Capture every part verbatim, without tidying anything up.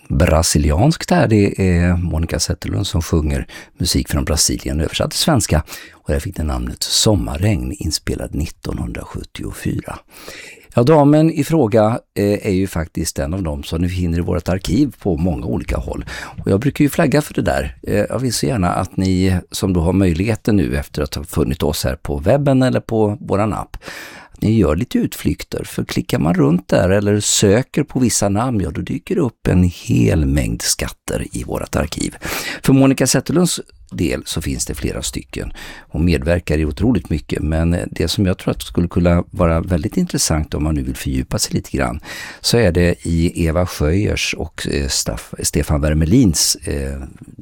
brasilianskt här. Det är Monica Zetterlund som sjunger musik från Brasilien översatt till svenska. Och där fick den namnet Sommarregn, inspelad nittonhundrasjuttiofyra. Ja, damen i fråga eh, är ju faktiskt en av dem som ni finner i vårt arkiv på många olika håll. Och jag brukar ju flagga för det där. Eh, jag vill så gärna att ni som då har möjligheten nu efter att ha funnit oss här på webben eller på våran app, ni gör lite utflykter, för klickar man runt där eller söker på vissa namn, ja då dyker det upp en hel mängd skatter i vårt arkiv. För Monica Zetterlunds del så finns det flera stycken. Hon medverkar i otroligt mycket, men det som jag tror att skulle kunna vara väldigt intressant om man nu vill fördjupa sig lite grann, så är det i Eva Sjöjers och eh, Staff, Stefan Wermelins eh,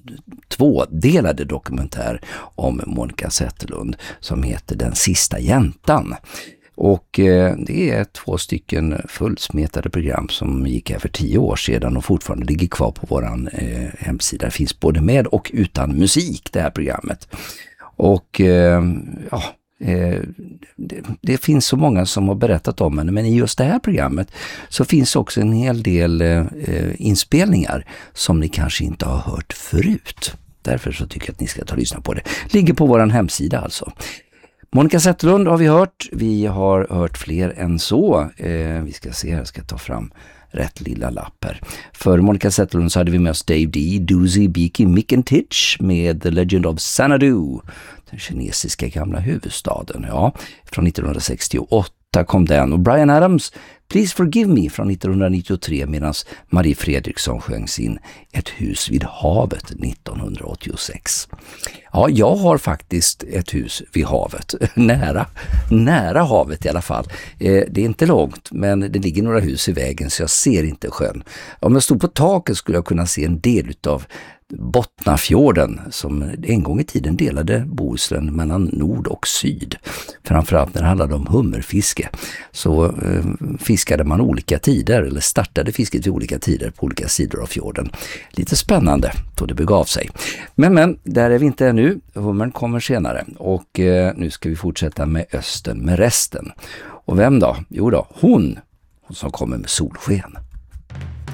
tvådelade dokumentär om Monica Zetterlund som heter Den sista jäntan. Och eh, det är två stycken fullsmetade program som gick här för tio år sedan och fortfarande ligger kvar på våran eh, hemsida. Det finns både med och utan musik, det här programmet. Och eh, ja, eh, det, det finns så många som har berättat om henne, men i just det här programmet så finns också en hel del eh, inspelningar som ni kanske inte har hört förut. Därför så tycker jag att ni ska ta och lyssna på det. Ligger på våran hemsida alltså. Monica Zetterlund har vi hört. Vi har hört fler än så. Eh, vi ska se här, jag ska ta fram rätt lilla lapp här. För Monica Zetterlund så hade vi med oss Dave D, Doozy Beaky Mickentich med The Legend of Xanadu, den kinesiska gamla huvudstaden. Ja, från nittonhundrasextioåtta kom den. Och Bryan Adams, Please Forgive Me från nittonhundranittiotre, medan Marie Fredriksson sjöng sin Ett hus vid havet nittonhundraåttiosex. Ja, jag har faktiskt ett hus vid havet. Nära, nära havet i alla fall. Eh, det är inte långt, men det ligger några hus i vägen så jag ser inte sjön. Om jag stod på taket skulle jag kunna se en del av Bottnafjorden som en gång i tiden delade Bohuslän mellan nord och syd. Framförallt när det handlade om hummerfiske så eh, fiskade man olika tider eller startade fisket vid olika tider på olika sidor av fjorden. Lite spännande då det begav sig. Men men, där är vi inte ännu. Hummern kommer senare och eh, nu ska vi fortsätta med Östen med resten. Och vem då? Jo då, hon, hon som kommer med solsken.